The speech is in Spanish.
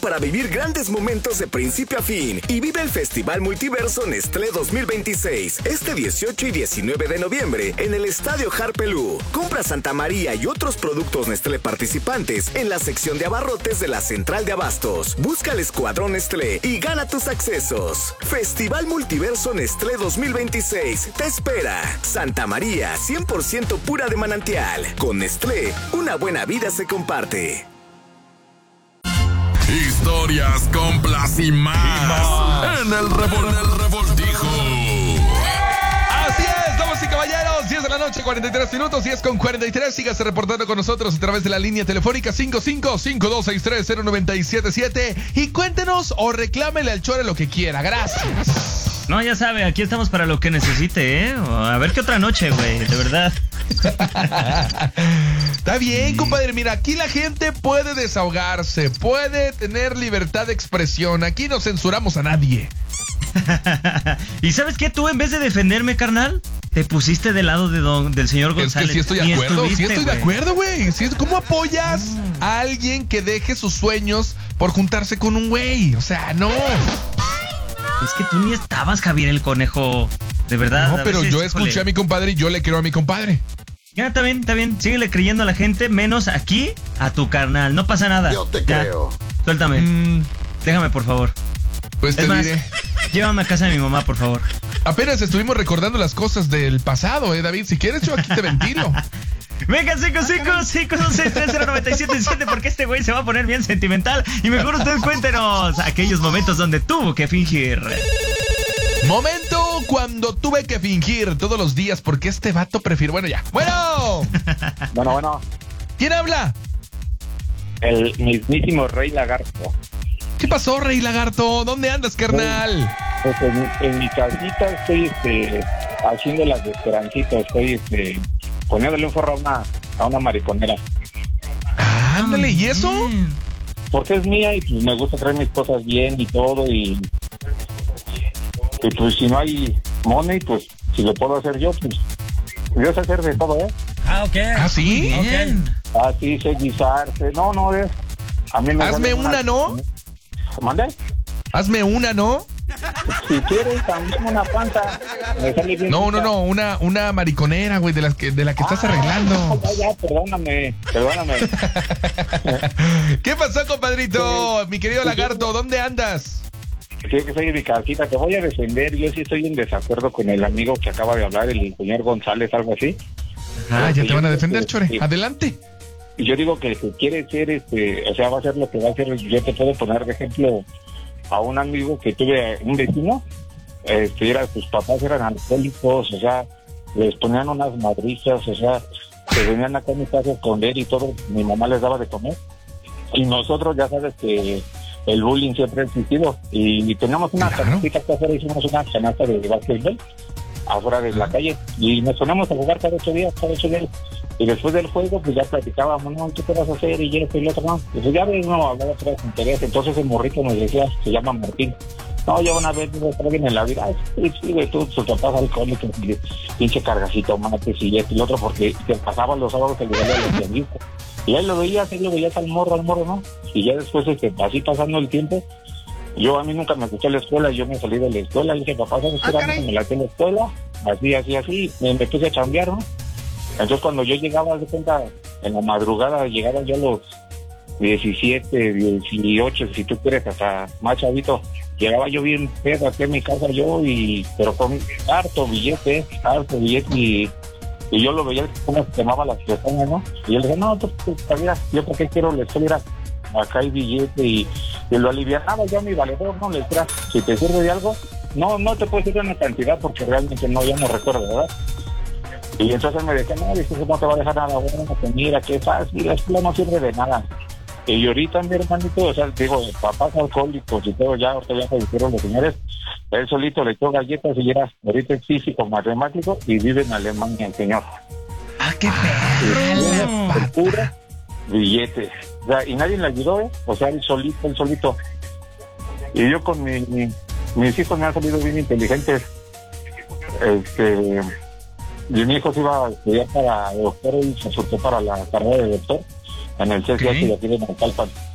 para vivir grandes momentos de principio a fin y vive el Festival Multiverso Nestlé 2026 este 18 y 19 de noviembre en el Estadio Harpelú. Compra Santa María y otros productos Nestlé participantes en la sección de abarrotes de la Central de Abastos. Busca el Escuadrón Nestlé y gana tus accesos. Festival Multiverso Nestlé 2026 te espera. Santa María, 100% pura de manantial. Con Nestlé, una buena vida se comparte. Historias, complas y más. En el revoltijo. Así es, damas y caballeros, 10 de la noche, 43 minutos, 10 con 43. Sígase reportando con nosotros a través de la línea telefónica 55-5263-0977 y cuéntenos o reclámele al Chore lo que quiera. Gracias. No, ya sabe, aquí estamos para lo que necesite, ¿eh? A ver qué otra noche, güey, de verdad. Está bien, compadre. Mira, aquí la gente puede desahogarse, puede tener libertad de expresión. Aquí no censuramos a nadie. ¿Y sabes qué? Tú, en vez de defenderme, carnal, te pusiste del lado del señor González. Es que sí estoy de acuerdo, de acuerdo, güey. ¿Cómo apoyas a alguien que deje sus sueños por juntarse con un güey? O sea, no. Es que tú ni estabas, Javier el Conejo. De verdad. No, pero yo escuché a mi compadre y yo le creo a mi compadre. Ya, está bien. Síguele creyendo a la gente, menos aquí a tu carnal. No pasa nada. Yo te creo. Suéltame. Déjame, por favor. Pues te diré. Llévame a casa de mi mamá, por favor. Apenas estuvimos recordando las cosas del pasado, David. Si quieres, yo aquí te ventilo. Venga, 55-516-3097-7, porque este güey se va a poner bien sentimental. Y mejor usted cuéntenos aquellos momentos donde tuvo que fingir. Momento cuando tuve que fingir todos los días, porque este vato prefiere... Bueno, ya. Bueno. Bueno. ¿Quién habla? El mismísimo Rey Lagarto. ¿Qué pasó, Rey Lagarto? ¿Dónde andas, carnal? Pues en mi casita estoy haciendo las de Esperancito. Estoy poniéndole un forro a una mariconera. Ándale, ¿y eso? Porque es mía y pues me gusta traer mis cosas bien y todo. Y pues si no hay money, pues si lo puedo hacer yo, pues yo sé hacer de todo, ¿eh? Ah, ok. ¿Ah, sí? Bien. Así sé guisarse. No, es... A mí me hazme una, ¿no? ¿Mande? Hazme una, ¿no? Si quieres, también una panza. Me sale bien. No, una mariconera, güey, de la que estás arreglando. Ya, perdóname. ¿Qué pasó, compadrito? Mi querido Lagarto, ¿dónde andas? Sí, que soy de mi casita, te voy a defender. Yo sí estoy en desacuerdo con el amigo que acaba de hablar, el señor González, algo así. Ya te van a defender, Chore. Sí. Adelante. Yo digo que si quiere ser, o sea, va a ser lo que va a hacer. Yo te puedo poner de ejemplo a un amigo que tuve, un vecino, sus papás eran alcohólicos, o sea, les ponían unas madrizas, o sea, se venían acá a mi casa a esconder y todo, mi mamá les daba de comer. Y nosotros, ya sabes que el bullying siempre ha existido, y teníamos una canastita que afuera, hicimos una canasta de básquetbol afuera de la calle, y nos ponemos a jugar cada 8 días, y después del juego pues ya platicábamos, no, ¿qué te vas a hacer? Y esto y lo otro, no, pues ya ves, no, hablaba otras interés. Entonces el morrito nos decía, se llama Martín, no, ya van a ver, alguien en la vida, sí, güey, tú, sus papás alcohólicos, pinche cargacito, mates y esto y lo otro, porque te pasaban los sábados que le daba a los tianguistas. Y ahí lo veías al morro, ¿no? Y ya después, así pasando el tiempo, a mí nunca me gustó la escuela, yo me salí de la escuela, le dije, papá, ¿sabes qué? Me la tengo en la escuela, así, me puse a chambear, ¿no? Entonces cuando yo llegaba, de cuenta, en la madrugada, llegaba yo a los 17, 18, si tú quieres, hasta más chavito, llegaba yo bien pedo aquí en mi casa pero con harto billete, y yo lo veía como se quemaba las pestañas, ¿no? Y yo le dije, no, pues mira, yo por qué quiero la escuela, acá hay billete, y lo alivianaba ya mi valedor, no le decía, si te sirve de algo, no te puedo decir una cantidad porque realmente ya no recuerdo, ¿verdad? Y entonces me decía, no te va a dejar nada bueno, mira, qué fácil, la escuela no sirve de nada. Y ahorita mi hermanito, o sea, digo, papás alcohólicos y todo, ahorita ya se dijeron los señores, él solito le echó galletas y ahorita es físico, matemático y vive en Alemania el señor. ¡Ah, qué perro! Pura billetes. O sea, y nadie le ayudó, o sea, él solito. Y yo con mis hijos me han salido bien inteligentes. Y mi hijo se iba a estudiar para doctor y se surgió para la carrera de doctor en el CCH de aquí de Naucalpan.